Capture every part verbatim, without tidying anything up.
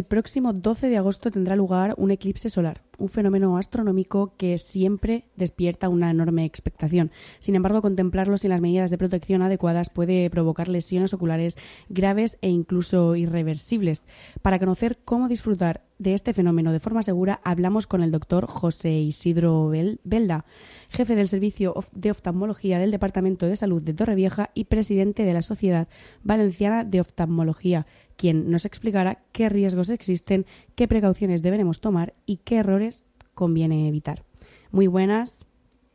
el próximo doce de agosto tendrá lugar un eclipse solar, un fenómeno astronómico que siempre despierta una enorme expectación. Sin embargo, contemplarlo sin las medidas de protección adecuadas puede provocar lesiones oculares graves e incluso irreversibles. Para conocer cómo disfrutar de este fenómeno de forma segura, hablamos con el doctor José Isidro Belda, jefe del Servicio de Oftalmología del Departamento de Salud de Torrevieja y presidente de la Sociedad Valenciana de Oftalmología, quien nos explicará qué riesgos existen, qué precauciones deberemos tomar y qué errores conviene evitar. Muy buenas.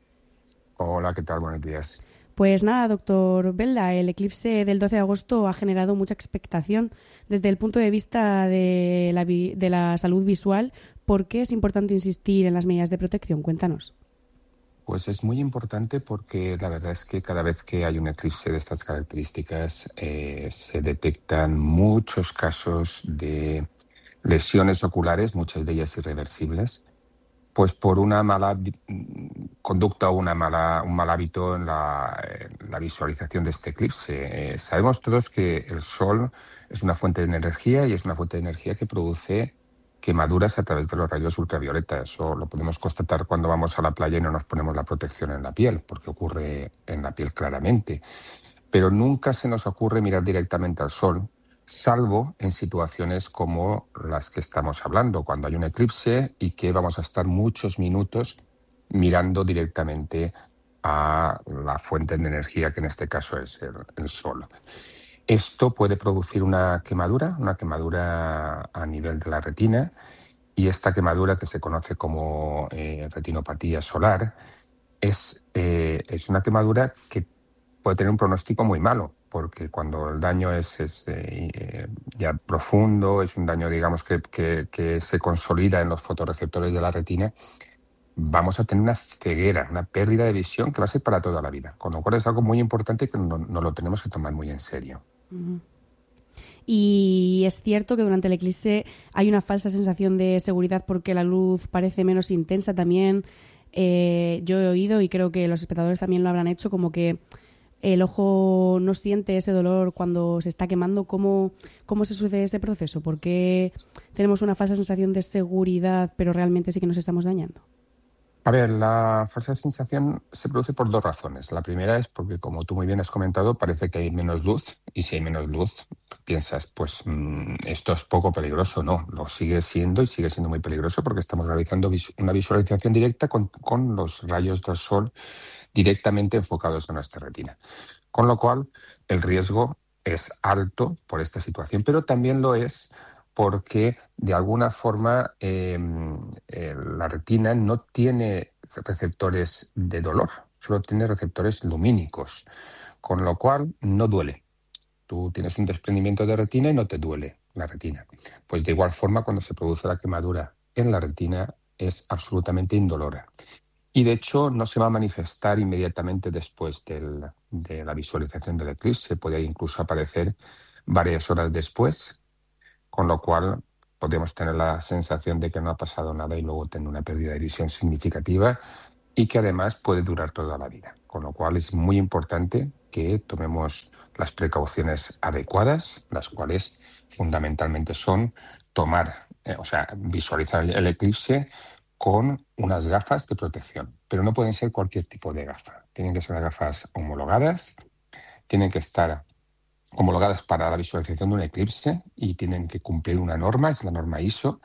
Hola, ¿qué tal? Buenos días. Pues nada, doctor Belda, el eclipse del doce de agosto ha generado mucha expectación desde el punto de vista de la, vi- de la salud visual. ¿Por qué es importante insistir en las medidas de protección? Cuéntanos. Pues es muy importante porque la verdad es que cada vez que hay un eclipse de estas características eh, se detectan muchos casos de lesiones oculares, muchas de ellas irreversibles, pues por una mala conducta o una mala, un mal hábito en la, en la visualización de este eclipse. Eh, sabemos todos que el Sol es una fuente de energía y es una fuente de energía que produce quemaduras a través de los rayos ultravioleta. Eso lo podemos constatar cuando vamos a la playa y no nos ponemos la protección en la piel, porque ocurre en la piel claramente. Pero nunca se nos ocurre mirar directamente al Sol, salvo en situaciones como las que estamos hablando, cuando hay un eclipse y que vamos a estar muchos minutos mirando directamente a la fuente de energía, que en este caso es el, el Sol. Esto puede producir una quemadura, una quemadura a nivel de la retina, y esta quemadura, que se conoce como eh, retinopatía solar, es, eh, es una quemadura que puede tener un pronóstico muy malo, porque cuando el daño es, es eh, ya profundo, es un daño, digamos, que, que, que se consolida en los fotorreceptores de la retina, vamos a tener una ceguera, una pérdida de visión que va a ser para toda la vida. Con lo cual es algo muy importante que no, no lo tenemos que tomar muy en serio. Uh-huh. Y es cierto que durante el eclipse hay una falsa sensación de seguridad porque la luz parece menos intensa también. Eh, yo he oído, y creo que los espectadores también lo habrán hecho, como que el ojo no siente ese dolor cuando se está quemando. ¿Cómo, cómo se sucede ese proceso? ¿Por qué tenemos una falsa sensación de seguridad, pero realmente sí que nos estamos dañando? A ver, la falsa sensación se produce por dos razones. La primera es porque, como tú muy bien has comentado, parece que hay menos luz, y si hay menos luz piensas, pues mmm, esto es poco peligroso. No, lo sigue siendo y sigue siendo muy peligroso porque estamos realizando vis- una visualización directa con, con los rayos del sol directamente enfocados en nuestra retina. Con lo cual, el riesgo es alto por esta situación, pero también lo es porque de alguna forma eh, eh, la retina no tiene receptores de dolor, solo tiene receptores lumínicos, con lo cual no duele. Tú tienes un desprendimiento de retina y no te duele la retina. Pues de igual forma, cuando se produce la quemadura en la retina, es absolutamente indolora. Y de hecho no se va a manifestar inmediatamente después del, de la visualización del eclipse, puede incluso aparecer varias horas después, con lo cual podemos tener la sensación de que no ha pasado nada y luego tener una pérdida de visión significativa y que además puede durar toda la vida. Con lo cual es muy importante que tomemos las precauciones adecuadas, las cuales fundamentalmente son tomar, eh, o sea, visualizar el eclipse con unas gafas de protección, pero no pueden ser cualquier tipo de gafa. Tienen que ser gafas homologadas, tienen que estar homologadas para la visualización de un eclipse y tienen que cumplir una norma, es la norma I S O,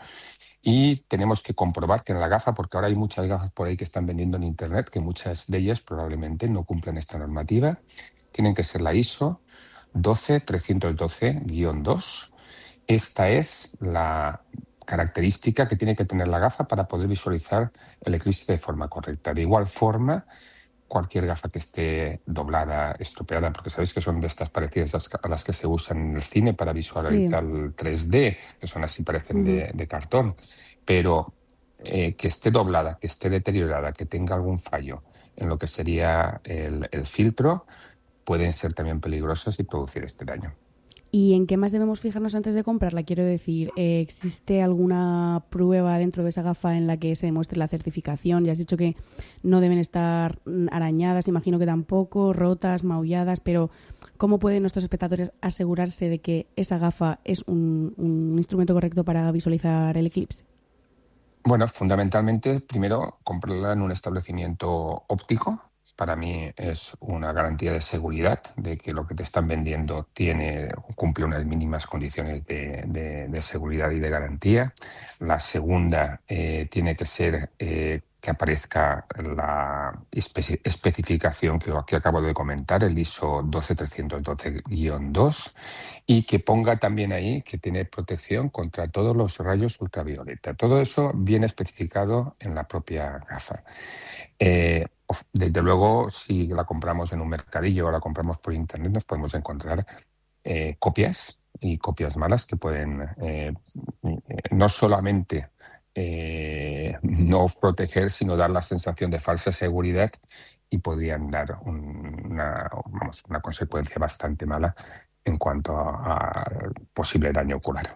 y tenemos que comprobar que en la gafa, porque ahora hay muchas gafas por ahí que están vendiendo en Internet, que muchas de ellas probablemente no cumplen esta normativa, tienen que ser la I S O doce trescientos doce guión dos. Esta es la característica que tiene que tener la gafa para poder visualizar el eclipse de forma correcta. De igual forma, cualquier gafa que esté doblada, estropeada, porque sabéis que son de estas parecidas a las que se usan en el cine para visualizar sí. el tres D, que son así, parecen uh-huh. de, de cartón, pero eh, que esté doblada, que esté deteriorada, que tenga algún fallo en lo que sería el, el filtro, pueden ser también peligrosas y producir este daño. ¿Y en qué más debemos fijarnos antes de comprarla? Quiero decir, eh, ¿existe alguna prueba dentro de esa gafa en la que se demuestre la certificación? Ya has dicho que no deben estar mm, arañadas, imagino que tampoco, rotas, maulladas, pero ¿cómo pueden nuestros espectadores asegurarse de que esa gafa es un, un instrumento correcto para visualizar el eclipse? Bueno, fundamentalmente, primero, comprarla en un establecimiento óptico. Para mí es una garantía de seguridad de que lo que te están vendiendo tiene, cumple unas mínimas condiciones de, de- de seguridad y de garantía. La segunda eh, tiene que ser eh, que aparezca la espe- especificación que, que acabo de comentar, el ISO doce trescientos doce guión dos, y que ponga también ahí que tiene protección contra todos los rayos ultravioleta. Todo eso viene especificado en la propia gafa. Eh, of- desde luego, si la compramos en un mercadillo o la compramos por internet, nos podemos encontrar eh, copias y copias malas que pueden eh, no solamente eh, no proteger, sino dar la sensación de falsa seguridad y podrían dar un- una, vamos, una consecuencia bastante mala en cuanto a, a posible daño ocular.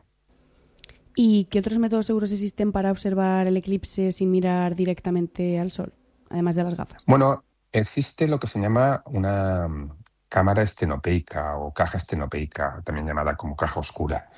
¿Y qué otros métodos seguros existen para observar el eclipse sin mirar directamente al sol, además de las gafas? Bueno, existe lo que se llama una mm, cámara estenopeica o caja estenopeica, también llamada como caja oscura.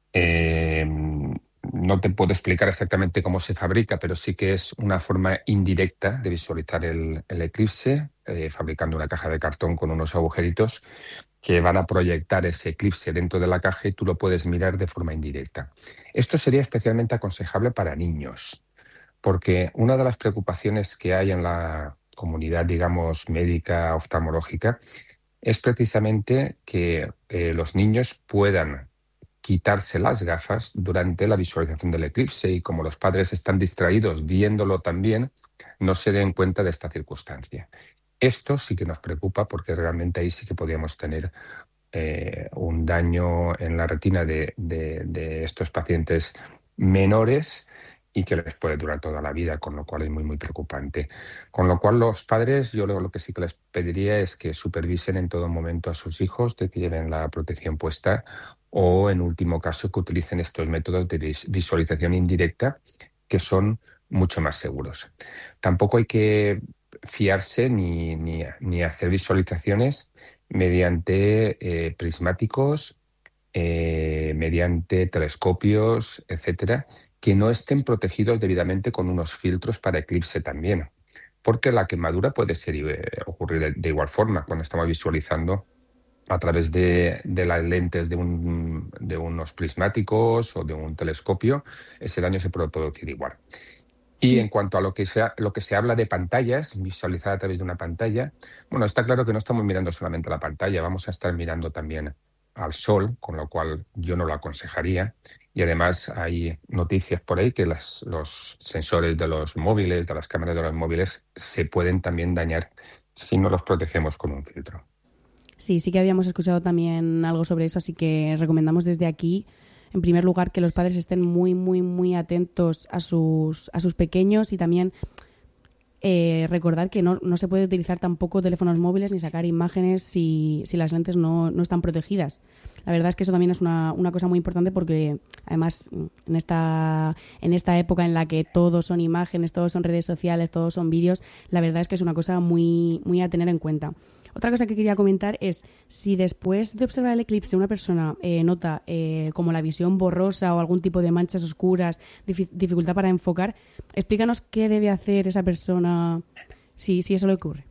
Eh, no te puedo explicar exactamente cómo se fabrica, pero sí que es una forma indirecta de visualizar el, el eclipse, eh, fabricando una caja de cartón con unos agujeritos que van a proyectar ese eclipse dentro de la caja y tú lo puedes mirar de forma indirecta. Esto sería especialmente aconsejable para niños, porque una de las preocupaciones que hay en la comunidad, digamos, médica oftalmológica es precisamente que eh, los niños puedan quitarse las gafas durante la visualización del eclipse y como los padres están distraídos viéndolo también, no se den cuenta de esta circunstancia. Esto sí que nos preocupa porque realmente ahí sí que podríamos tener eh, un daño en la retina de, de- de estos pacientes menores y que les puede durar toda la vida, con lo cual es muy, muy preocupante. Con lo cual los padres, yo lo, lo que sí que les pediría es que supervisen en todo momento a sus hijos de que lleven la protección puesta o, en último caso, que utilicen estos métodos de vis- visualización indirecta que son mucho más seguros. Tampoco hay que fiarse ni, ni, ni hacer visualizaciones mediante eh, prismáticos, eh, mediante telescopios, etcétera, que no estén protegidos debidamente con unos filtros para eclipse también. Porque la quemadura puede ser, eh, ocurrir de, de igual forma cuando estamos visualizando a través de, de las lentes de, un, de unos prismáticos o de un telescopio, ese daño se puede producir igual. Y en Sí. cuanto a lo que se, lo que se habla de pantallas, visualizar a través de una pantalla, bueno, está claro que no estamos mirando solamente la pantalla, vamos a estar mirando también al sol, con lo cual yo no lo aconsejaría. Y además hay noticias por ahí que las, los sensores de los móviles, de las cámaras de los móviles, se pueden también dañar si no los protegemos con un filtro. Sí, sí que habíamos escuchado también algo sobre eso, así que recomendamos desde aquí, en primer lugar, que los padres estén muy, muy, muy atentos a sus, a sus pequeños y también eh, recordar que no, no se puede utilizar tampoco teléfonos móviles ni sacar imágenes si, si las lentes no, no están protegidas. La verdad es que eso también es una, una cosa muy importante porque además en esta, en esta época en la que todos son imágenes, todos son redes sociales, todos son vídeos, la verdad es que es una cosa muy, muy a tener en cuenta. Otra cosa que quería comentar es si después de observar el eclipse una persona eh, nota eh, como la visión borrosa o algún tipo de manchas oscuras, difi- dificultad para enfocar, explícanos qué debe hacer esa persona si, si eso le ocurre.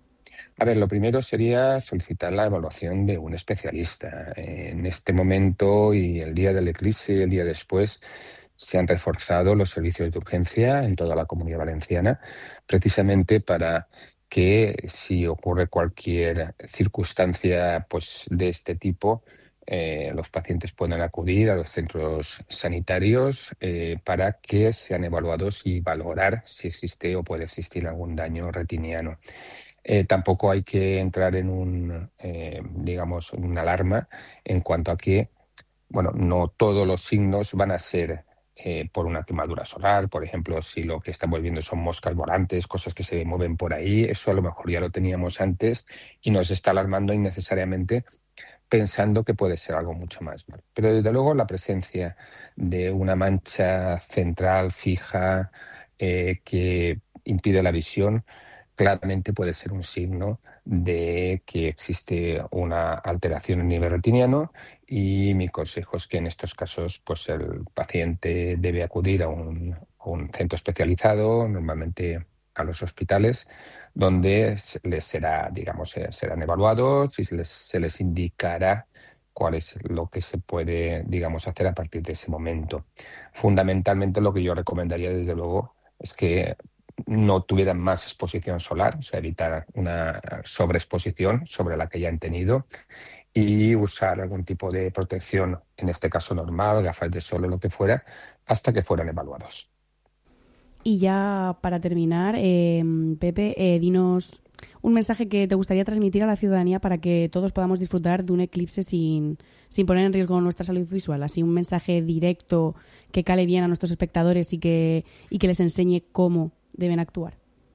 A ver, lo primero sería solicitar la evaluación de un especialista. En este momento y el día del eclipse y el día después se han reforzado los servicios de urgencia en toda la Comunidad Valenciana, precisamente para que si ocurre cualquier circunstancia pues, de este tipo, eh, los pacientes puedan acudir a los centros sanitarios eh, para que sean evaluados y valorar si existe o puede existir algún daño retiniano. Eh, tampoco hay que entrar en un, eh, digamos, una alarma en cuanto a que, bueno, no todos los signos van a ser eh, por una quemadura solar. Por ejemplo, si lo que estamos viendo son moscas volantes, cosas que se mueven por ahí, eso a lo mejor ya lo teníamos antes y nos está alarmando innecesariamente pensando que puede ser algo mucho más mal. Pero desde luego la presencia de una mancha central fija eh, que impide la visión claramente puede ser un signo de que existe una alteración a nivel retiniano, y mi consejo es que en estos casos pues el paciente debe acudir a un, a un centro especializado, normalmente a los hospitales, donde se- les será, digamos, eh, serán evaluados y se les, se les indicará cuál es lo que se puede, digamos, hacer a partir de ese momento. Fundamentalmente lo que yo recomendaría, desde luego, es que no tuvieran más exposición solar, o sea, evitar una sobreexposición sobre la que ya han tenido, y usar algún tipo de protección, en este caso normal, gafas de sol o lo que fuera, hasta que fueran evaluados. Y ya para terminar, eh, Pepe, eh, dinos un mensaje que te gustaría transmitir a la ciudadanía para que todos podamos disfrutar de un eclipse sin, sin poner en riesgo nuestra salud visual. Así, un mensaje directo que cale bien a nuestros espectadores y que, y que les enseñe cómo deben actuar.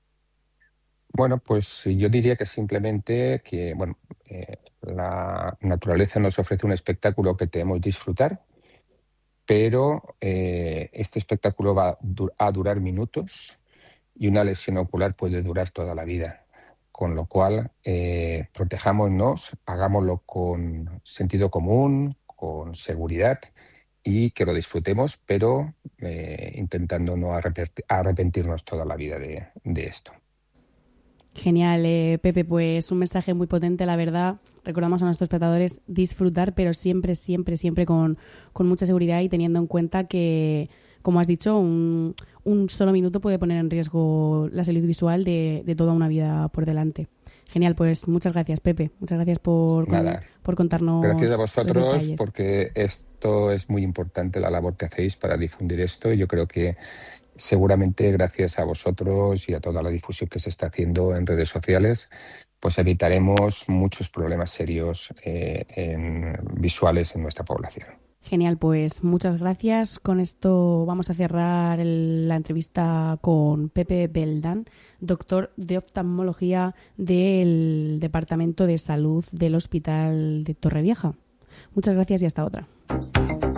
Bueno, pues yo diría que simplemente que, bueno, eh, la naturaleza nos ofrece un espectáculo que debemos disfrutar, pero eh, este espectáculo va a du- a durar minutos y una lesión ocular puede durar toda la vida. Con lo cual, eh, protejámonos, hagámoslo con sentido común, con seguridad, y que lo disfrutemos, pero eh, intentando no arrepent- arrepentirnos toda la vida de, de esto. Genial, eh, Pepe, pues un mensaje muy potente, la verdad. Recordamos a nuestros espectadores disfrutar, pero siempre, siempre, siempre con, con mucha seguridad y teniendo en cuenta que, como has dicho, un, un solo minuto puede poner en riesgo la salud visual de, de toda una vida por delante. Genial, pues muchas gracias, Pepe. Muchas gracias por, con- Nada, por gracias a contarnos los vosotros, detalles. porque esto es muy importante, la labor que hacéis para difundir esto. Y yo creo que seguramente gracias a vosotros y a toda la difusión que se está haciendo en redes sociales, pues evitaremos muchos problemas serios eh, en, visuales en nuestra población. Genial, pues muchas gracias. Con esto vamos a cerrar el- la entrevista con Pepe Beldán, doctor de oftalmología del Departamento de Salud del Hospital de Torrevieja. Muchas gracias y hasta otra.